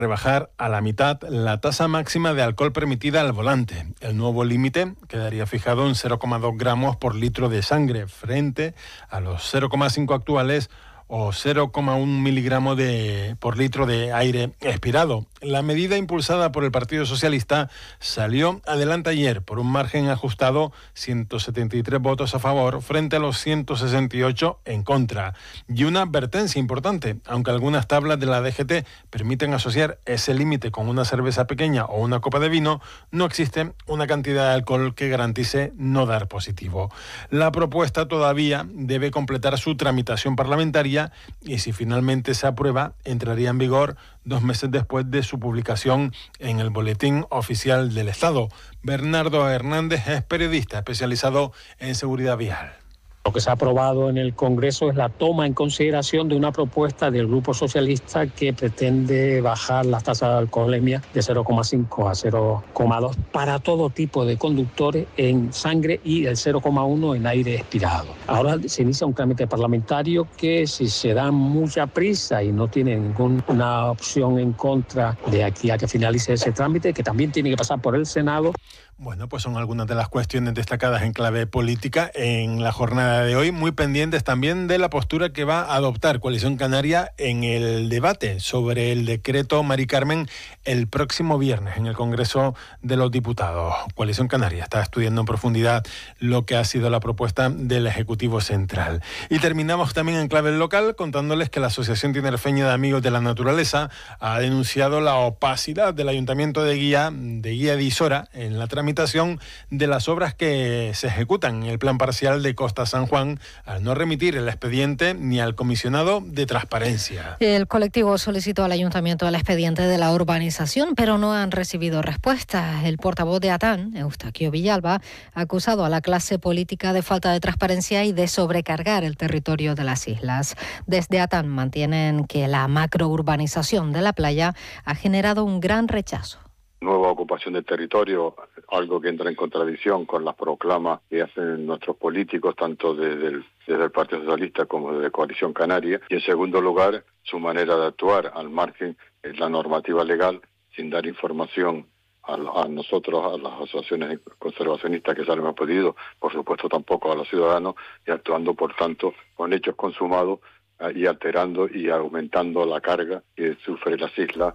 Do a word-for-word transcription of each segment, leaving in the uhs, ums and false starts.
rebajar a la mitad la tasa máxima de alcohol permitida al volante. El nuevo límite quedaría fijado en cero coma dos gramos por litro de sangre, frente a los cero coma cinco actuales o cero coma uno miligramos de, por litro de aire expirado. La medida impulsada por el Partido Socialista salió adelante ayer por un margen ajustado, ciento setenta y tres votos a favor frente a los ciento sesenta y ocho en contra. Y una advertencia importante: aunque algunas tablas de la D G T permiten asociar ese límite con una cerveza pequeña o una copa de vino, no existe una cantidad de alcohol que garantice no dar positivo. La propuesta todavía debe completar su tramitación parlamentaria y, si finalmente se aprueba, entraría en vigor dos meses después de su publicación en el Boletín Oficial del Estado. Bernardo Hernández es periodista especializado en seguridad vial. Lo que se ha aprobado en el Congreso es la toma en consideración de una propuesta del Grupo Socialista que pretende bajar las tasas de alcoholemia de cero coma cinco a cero coma dos para todo tipo de conductores en sangre y el cero coma uno en aire expirado. Ahora se inicia un trámite parlamentario que, si se da mucha prisa y no tiene ninguna opción en contra de aquí a que finalice ese trámite, que también tiene que pasar por el Senado. Bueno, pues son algunas de las cuestiones destacadas en clave política en la jornada de hoy, muy pendientes también de la postura que va a adoptar Coalición Canaria en el debate sobre el decreto Mari Carmen el próximo viernes en el Congreso de los Diputados. Coalición Canaria está estudiando en profundidad lo que ha sido la propuesta del Ejecutivo Central. Y terminamos también en clave local contándoles que la Asociación Tinerfeña de Amigos de la Naturaleza ha denunciado la opacidad del Ayuntamiento de Guía, de Guía de Isora en la tramitación de las obras que se ejecutan en el plan parcial de Costa San Juan, al no remitir el expediente ni al comisionado de transparencia. El colectivo solicitó al ayuntamiento el expediente de la urbanización, pero no han recibido respuesta. El portavoz de ATAN, Eustaquio Villalba, ha acusado a la clase política de falta de transparencia y de sobrecargar el territorio de las islas. Desde ATAN mantienen que la macrourbanización de la playa ha generado un gran rechazo. Nueva ocupación del territorio, algo que entra en contradicción con las proclamas que hacen nuestros políticos, tanto desde el, desde el Partido Socialista como desde Coalición Canaria. Y en segundo lugar, su manera de actuar al margen de la normativa legal, sin dar información a, a nosotros, a las asociaciones conservacionistas que se han pedido, por supuesto tampoco a los ciudadanos, y actuando, por tanto, con hechos consumados y alterando y aumentando la carga que sufren las islas.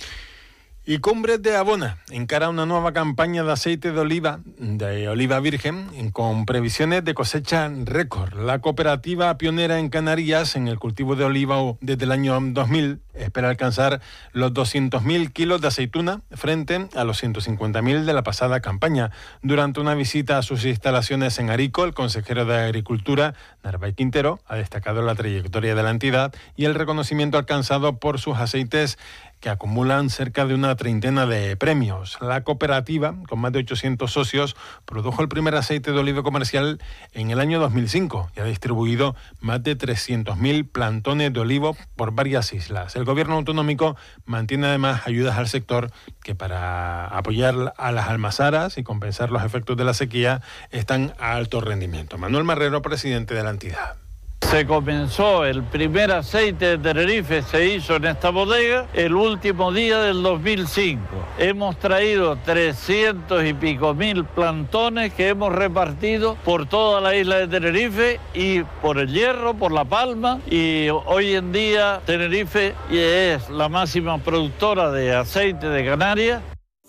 Y Cumbres de Abona encara una nueva campaña de aceite de oliva, de oliva virgen, con previsiones de cosecha récord. La cooperativa pionera en Canarias en el cultivo de oliva desde el año dos mil espera alcanzar los doscientos mil kilos de aceituna frente a los ciento cincuenta mil de la pasada campaña. Durante una visita a sus instalaciones en Arico, el consejero de Agricultura, Narváez Quintero, ha destacado la trayectoria de la entidad y el reconocimiento alcanzado por sus aceites, que acumulan cerca de una treintena de premios. La cooperativa, con más de ochocientos socios, produjo el primer aceite de oliva comercial en el año dos mil cinco y ha distribuido más de trescientos mil plantones de olivo por varias islas. El gobierno autonómico mantiene además ayudas al sector que, para apoyar a las almazaras y compensar los efectos de la sequía, están a alto rendimiento. Manuel Marrero, presidente de la entidad. Se comenzó, el primer aceite de Tenerife se hizo en esta bodega el último día del dos mil cinco. Hemos traído trescientos y pico mil plantones que hemos repartido por toda la isla de Tenerife y por el Hierro, por La Palma, y hoy en día Tenerife es la máxima productora de aceite de Canarias.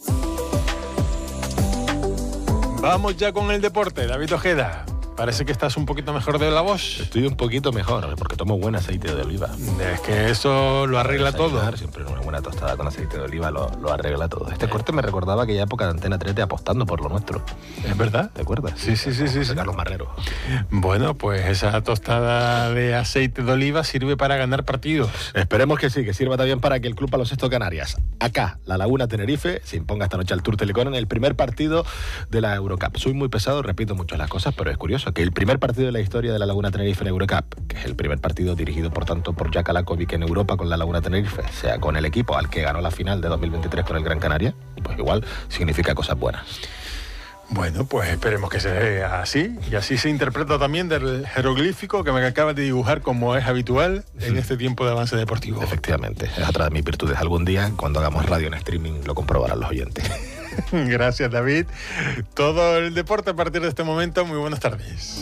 Vamos ya con el deporte, David Ojeda. Parece que estás un poquito mejor de la voz. Estoy un poquito mejor, porque tomo buen aceite de oliva. Es que eso lo arregla todo. Siempre una buena tostada con aceite de oliva lo, lo arregla todo. Este eh. corte me recordaba aquella época de Antena tres apostando por lo nuestro. ¿Es verdad? ¿Te acuerdas? Sí, sí, sí. sí, sí. Carlos Marrero. Bueno, pues esa tostada de aceite de oliva sirve para ganar partidos. Esperemos que sí, que sirva también para que el Club Baloncesto Canarias, acá, La Laguna Tenerife, se imponga esta noche al Tour Telecom en el primer partido de la Eurocup. Soy muy pesado, repito mucho las cosas, pero es curioso que el primer partido de la historia de la Laguna Tenerife en Eurocup, que es el primer partido dirigido por tanto por Jack Alakovic en Europa con la Laguna Tenerife, sea con el equipo al que ganó la final de dos mil veintitrés con el Gran Canaria, pues igual significa cosas buenas. Bueno, pues esperemos que sea así, y así se interpreta también del jeroglífico que me acabas de dibujar, como es habitual en este tiempo de avance deportivo. Efectivamente, es otra de mis virtudes. Algún día, cuando hagamos radio en streaming, lo comprobarán los oyentes. Gracias, David. Todo el deporte a partir de este momento. Muy buenas tardes.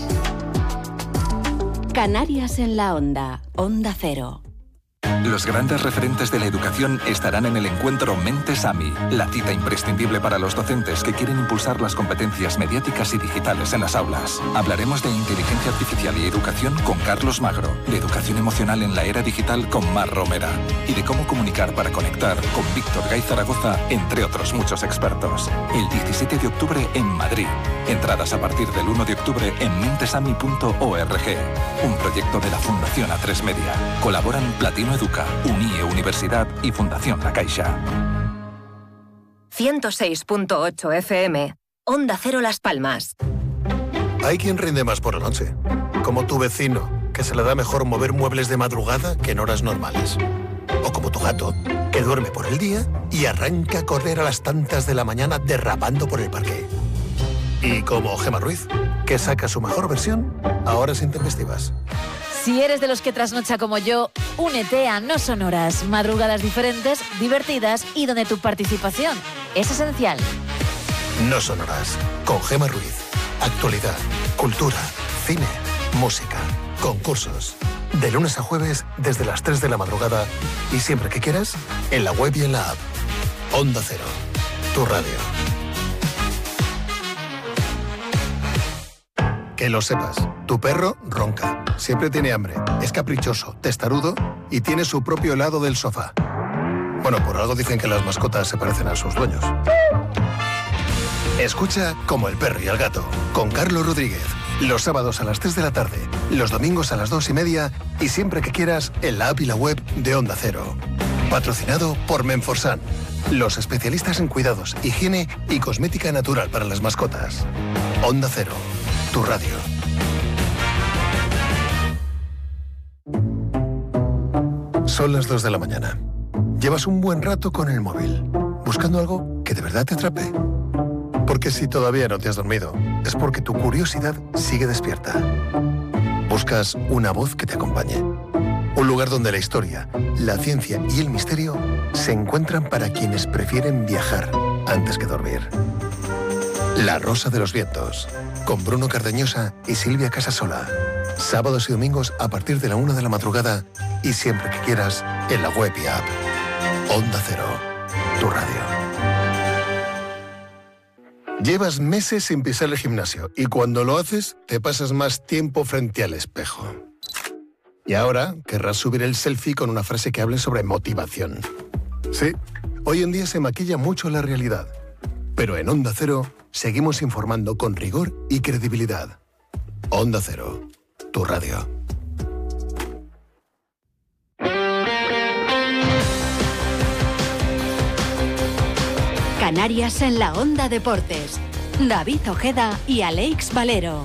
Canarias en la Onda, Onda Cero. Los grandes referentes de la educación estarán en el encuentro Mentes A M I, la cita imprescindible para los docentes que quieren impulsar las competencias mediáticas y digitales en las aulas. Hablaremos de inteligencia artificial y educación con Carlos Magro, de educación emocional en la era digital con Mar Romera y de cómo comunicar para conectar con Víctor Gay Zaragoza, entre otros muchos expertos. El diecisiete de octubre en Madrid. Entradas a partir del uno de octubre en mentesami punto org. Un proyecto de la Fundación A tres Media. Colaboran Platino Educa, Unie Universidad y Fundación La Caixa. ciento seis punto ocho F M, Onda Cero Las Palmas. Hay quien rinde más por la noche, como tu vecino, que se le da mejor mover muebles de madrugada que en horas normales. O como tu gato, que duerme por el día y arranca a correr a las tantas de la mañana derrapando por el parque. Y como Gemma Ruiz, que saca su mejor versión a horas intempestivas. Si eres de los que trasnocha como yo, únete a No Sonoras, madrugadas diferentes, divertidas y donde tu participación es esencial. No Sonoras, con Gemma Ruiz. Actualidad, cultura, cine, música, concursos. De lunes a jueves desde las tres de la madrugada y siempre que quieras, en la web y en la app. Onda Cero, tu radio. Que lo sepas, tu perro ronca, siempre tiene hambre, es caprichoso, testarudo y tiene su propio helado del sofá. Bueno, por algo dicen que las mascotas se parecen a sus dueños. Escucha Como el perro y el gato, con Carlos Rodríguez, los sábados a las tres de la tarde, los domingos a las dos y media y siempre que quieras en la app y la web de Onda Cero. Patrocinado por Menforsan, los especialistas en cuidados, higiene y cosmética natural para las mascotas. Onda Cero, tu radio. Son las dos de la mañana. Llevas un buen rato con el móvil, buscando algo que de verdad te atrape. Porque si todavía no te has dormido, es porque tu curiosidad sigue despierta. Buscas una voz que te acompañe. Un lugar donde la historia, la ciencia y el misterio se encuentran para quienes prefieren viajar antes que dormir. La Rosa de los Vientos, con Bruno Cardeñosa y Silvia Casasola. Sábados y domingos a partir de la una de la madrugada y siempre que quieras en la web y app. Onda Cero, tu radio. Llevas meses sin pisar el gimnasio y cuando lo haces te pasas más tiempo frente al espejo. Y ahora querrás subir el selfie con una frase que hable sobre motivación. Sí, hoy en día se maquilla mucho la realidad, pero en Onda Cero seguimos informando con rigor y credibilidad. Onda Cero, tu radio. Canarias en la Onda Deportes. David Ojeda y Alex Valero.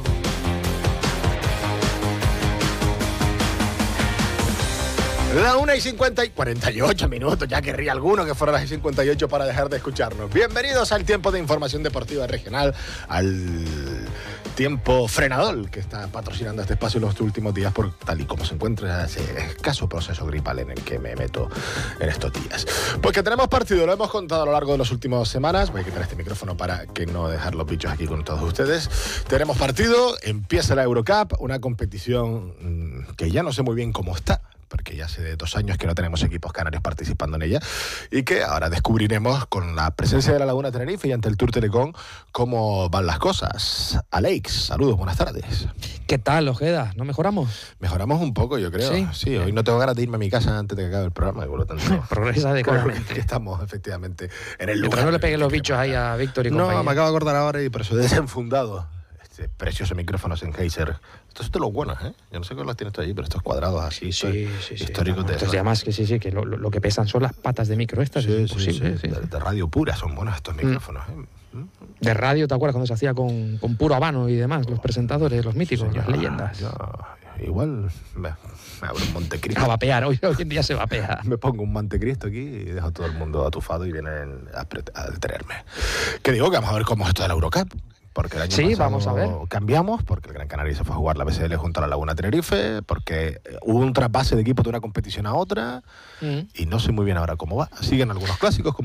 La una y cincuenta y cuarenta y ocho minutos, ya querría alguno que fuera las y cincuenta y ocho para dejar de escucharnos. Bienvenidos al tiempo de información deportiva regional, al tiempo frenador que está patrocinando este espacio en los últimos días por tal y como se encuentra ese escaso proceso gripal en el que me meto en estos días. Porque tenemos partido, lo hemos contado a lo largo de las últimas semanas. Voy a quitar este micrófono para que no dejar los bichos aquí con todos ustedes. Tenemos partido, empieza la Eurocup, una competición que ya no sé muy bien cómo está, porque ya hace dos años que no tenemos equipos canarios participando en ella y que ahora descubriremos con la presencia de la Laguna Tenerife y ante el Tour Telecom cómo van las cosas. Alex, saludos, buenas tardes. ¿Qué tal, Ojeda? ¿No mejoramos? Mejoramos un poco, yo creo. Sí, sí hoy no tengo ganas de irme a mi casa antes de que acabe el programa. Y por lo tanto, progresa adecuadamente. Que estamos efectivamente en el lugar. Mientras no le peguen los bichos ahí a Víctor y compañía. No, me acabo de acordar ahora y por eso he desenfundado este precioso micrófono Sennheiser. Estos son de los buenos, ¿eh? Yo no sé cómo los tienes tú allí, pero estos cuadrados así, sí, sí, históricos sí, de estos. Y además que sí, sí, que lo, lo que pesan son las patas de micro estas. Sí, es sí, sí. sí. De, de radio pura son buenos estos micrófonos, ¿eh? De radio, ¿te acuerdas cuando se hacía con, con puro habano y demás? Los presentadores, los míticos, sí, las leyendas. Yo, igual me, me abro un Montecristo. A vapear, hoy, hoy en día se vapea. Me pongo un Montecristo aquí y dejo a todo el mundo atufado y vienen a, a detenerme. Que digo que vamos a ver cómo es esto de la Eurocup. porque el año sí, pasado vamos a ver. cambiamos, porque el Gran Canaria se fue a jugar la B S L junto a la Laguna Tenerife, porque hubo un trasvase de equipo de una competición a otra, mm. y no sé muy bien ahora cómo va. Siguen algunos clásicos como